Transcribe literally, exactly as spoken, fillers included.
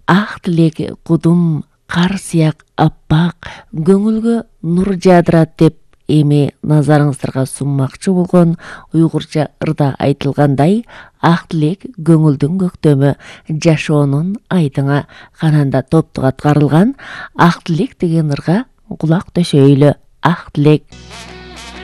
ак тилек кудум кар сыяк аппак көңүлгө нур жаадырат деп эми назарыңыздарга сунмакчы болгон уйгурча ырда айтылгандай, ак тилек көңүлдүн көктөмү, жашоонун айдыңа кананда топтук аткарылган ак тилек деген ырга кулак төшөйлү. Ак тилек.